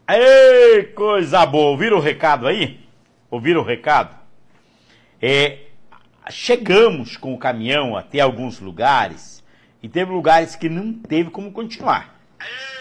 Ei, coisa boa. Ouviram o recado aí? Ouviram o recado? Chegamos com o caminhão até alguns lugares e teve lugares que não teve como continuar.